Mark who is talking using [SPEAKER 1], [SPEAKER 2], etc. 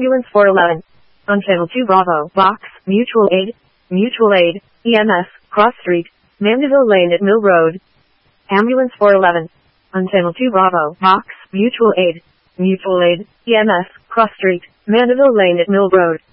[SPEAKER 1] Ambulance 411. On Channel 2 Bravo, Box, Mutual Aid, EMS, Cross Street, Mandeville Lane at Mill Road. Ambulance 411. On Channel 2 Bravo, Box, Mutual Aid, EMS, Cross Street, Mandeville Lane at Mill Road.